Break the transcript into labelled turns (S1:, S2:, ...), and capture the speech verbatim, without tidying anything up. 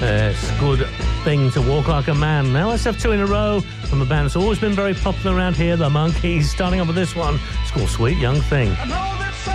S1: It's a good thing to walk like a man. Now let's have two in a row from a band that's always been very popular around here, the Monkees. Starting off with this one. It's called Sweet Young Thing.